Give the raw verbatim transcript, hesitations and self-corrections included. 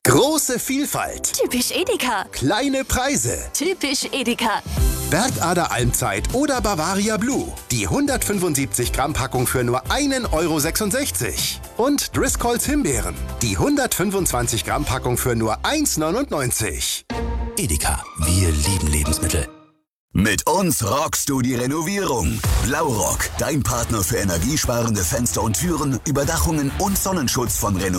Große Vielfalt. Typisch Edeka. Kleine Preise. Typisch Edeka. Bergader Almzeit oder Bavaria Blue. Die hundertfünfundsiebzig Gramm Packung für nur einen Euro sechsundsechzig. Und Driscolls Himbeeren. Die hundertfünfundzwanzig Gramm Packung für nur eins neunundneunzig. Edeka, wir lieben Lebensmittel. Mit uns rockst du die Renovierung. Blaurock, dein Partner für energiesparende Fenster und Türen, Überdachungen und Sonnenschutz von Renovierung.